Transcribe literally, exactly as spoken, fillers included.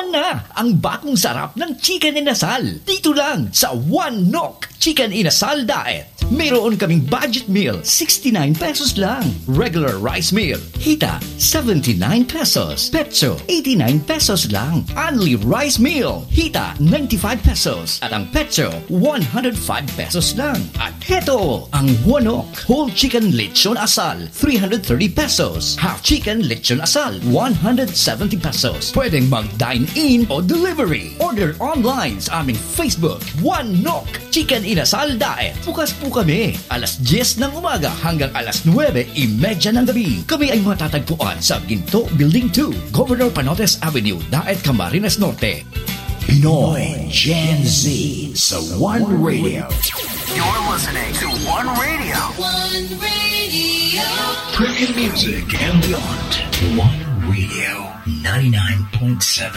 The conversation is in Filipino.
Tikman na ang bakong sarap ng chicken inasal. Dito lang sa One Nok Chicken Inasal Diet. Mayroon kaming budget meal, sixty-nine pesos lang. Regular rice meal, hita, seventy-nine pesos. Petso, eighty-nine pesos lang. Only rice meal, hita, ninety-five pesos. At ang petso, one hundred five pesos lang. At heto, ang One Nok Whole Chicken Lechon Asal, three hundred thirty pesos. Half Chicken Lechon Asal, one hundred seventy pesos. Pwedeng mag-dine-in o delivery. Order online sa aming Facebook, One Nok Chicken Inasal Diet. Bukas po kami, alas diyes ng umaga hanggang alas nuwebe trenta ng gabi. Kami ay matatagpuan sa Ginto Building two, Governor Panotes Avenue, Daet, Camarines Norte. Pinoy Gen Z sa One Radio. You're listening to One Radio. One Radio. Premium music and beyond. One Radio ninety-nine point seven.